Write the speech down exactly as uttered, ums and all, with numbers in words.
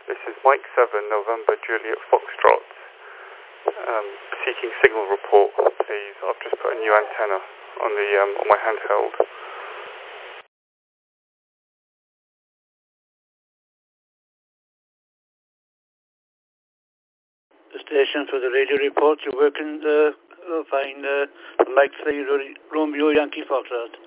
This is Mike seven, November, Juliet Foxtrot. Um, seeking signal report, please. I've just put a new antenna on the um, on my handheld. The station for the radio report. You're working uh, uh, fine. Uh, Mike three, Romeo Yankee Foxtrot.